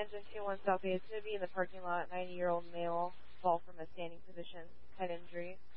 Engine 21 Southeast, going to be in the parking lot, 90-year-old male, fall from a standing position, head injury.